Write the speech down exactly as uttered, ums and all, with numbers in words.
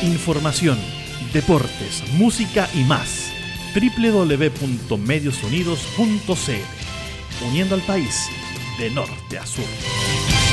Información, deportes, música y más. doble u doble u doble u punto medios unidos punto c l, uniendo al país de norte a sur.